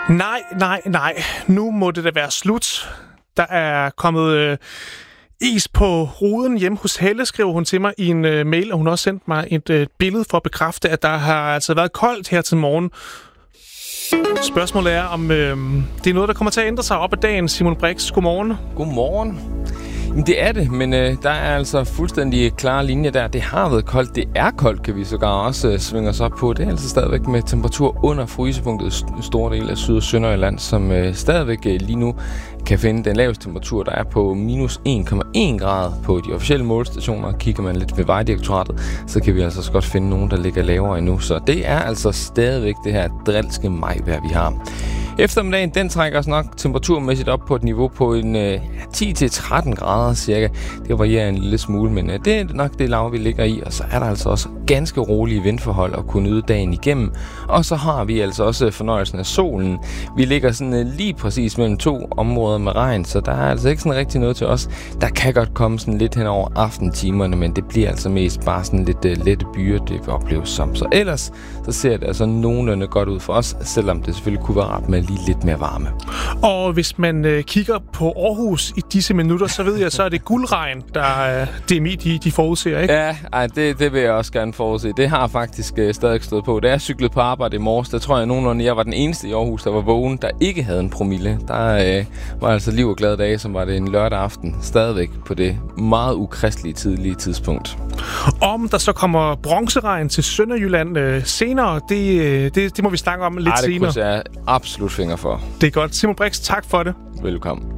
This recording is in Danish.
Nej. Nu må det da være slut. Der er kommet is på ruden hjemme hos Helle, skriver hun til mig i en mail, og hun har også sendt mig et billede for at bekræfte, at der har altså været koldt her til morgen. Spørgsmålet er, om det er noget, der kommer til at ændre sig op ad dagen. Simon Brix, godmorgen. Godmorgen. Jamen, det er det, men der er altså fuldstændig klare linjer der. Det har været koldt. Det er koldt, kan vi sågar også svinge os op på. Det er altså stadigvæk med temperatur under frysepunktet i store dele af Syd- og Sønderjylland, som stadigvæk lige nu kan finde den laveste temperatur, der er på minus 1,1 grad på de officielle målestationer. Kigger man lidt ved Vejdirektoratet, så kan vi altså godt finde nogen, der ligger lavere endnu. Så det er altså stadigvæk det her drilske majvejr, vi har. Eftermiddagen, den trækker os nok temperaturmæssigt op på et niveau på en 10-13 grader cirka. Det varierer en lille smule, men det er nok det lav, vi ligger i. Og så er der altså også ganske rolige vindforhold at kunne nyde dagen igennem. Og så har vi altså også fornøjelsen af solen. Vi ligger sådan lige præcis mellem to områder med regn, så der er altså ikke sådan rigtig noget til os. Der kan godt komme sådan lidt hen over aftentimerne, men det bliver altså mest bare sådan lidt lette byer, det vil opleves som. Så ellers, så ser det altså nogenlunde godt ud for os, selvom det selvfølgelig kunne være ret med lige lidt mere varme. Og hvis man kigger på Aarhus i disse minutter, så ved jeg, så er det guldregn, der DMI de forudser, ikke? Ja, det vil jeg også gerne forudse. Det har faktisk stadig stået på. Da jeg cyklede på arbejde i morges, der tror jeg nogenlunde, jeg var den eneste i Aarhus, der var vågen, der ikke havde en promille. Der var altså liv og glade dage, som var det en lørdag aften, stadigvæk på det meget ukristelige tidlige tidspunkt. Om der så kommer bronzeregn til Sønderjylland senere, det må vi snakke om lidt senere. Det krydser jeg absolut fingre for. Det er godt. Simon Brix, tak for det. Velkommen.